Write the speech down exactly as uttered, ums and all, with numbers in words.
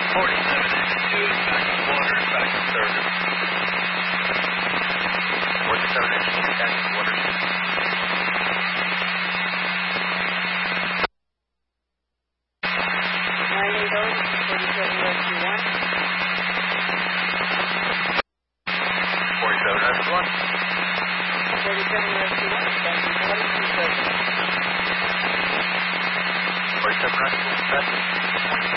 forty-seven X two, back to water, back to service. forty-seven X two, back to water. nine eight zero, forty-seven Rescue one. forty-seven Rescue one. forty-seven Rescue one, back to water, to service. forty-seven Rescue one, back.